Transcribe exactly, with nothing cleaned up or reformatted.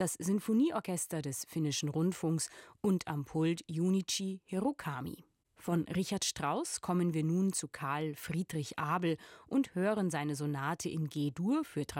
das Sinfonieorchester des Finnischen Rundfunks und am Pult Junichi Hirokami. Von Richard Strauss kommen wir nun zu Karl Friedrich Abel und hören seine Sonate in G-Dur für